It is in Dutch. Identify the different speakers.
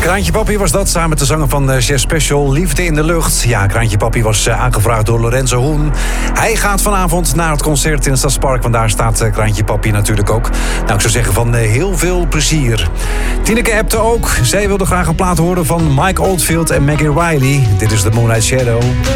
Speaker 1: Kraantje Papi was dat, samen met de zanger van Jazz Special, Liefde in de Lucht. Ja, Kraantje Papi was aangevraagd door Lorenzo Hoen. Hij gaat vanavond naar het concert in het Stadspark, want daar staat Kraantje Papi natuurlijk ook. Nou, ik zou zeggen van heel veel plezier. Tineke appte ook. Zij wilde graag een plaat horen van Mike Oldfield en Maggie Riley. Dit is de Moonlight Shadow.